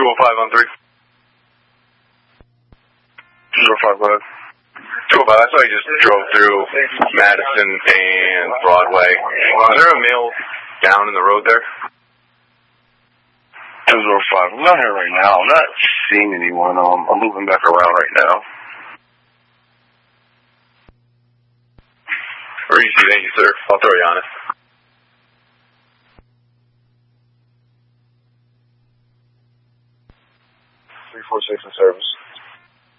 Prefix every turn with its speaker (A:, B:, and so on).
A: 205 on 3. 205, go ahead. 205, I saw you just drove through Madison and Broadway. Is there a male down in the road there? 205, I'm not here right now. I'm not seeing anyone. I'm moving back around right now. Easy, thank you, sir. I'll throw you on it. 346 in service.